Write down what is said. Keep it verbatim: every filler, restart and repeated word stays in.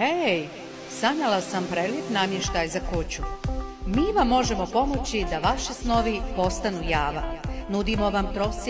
Hej, sanjala sam prelijep namještaj za kuću. Mi vam možemo pomoći da vaši snovi postanu java. Nudimo vam prosjek